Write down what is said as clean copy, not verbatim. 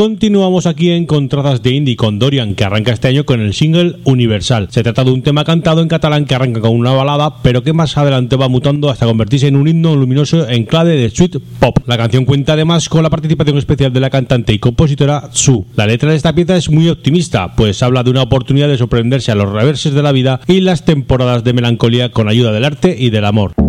Continuamos aquí en Contradas de Indie con Dorian, que arranca este año con el single Universal. Se trata de un tema cantado en catalán que arranca con una balada, pero que más adelante va mutando hasta convertirse en un himno luminoso en clave de sweet pop. La canción cuenta además con la participación especial de la cantante y compositora Su. La letra de esta pieza es muy optimista, pues habla de una oportunidad de sorprenderse a los reverses de la vida y las temporadas de melancolía con ayuda del arte y del amor.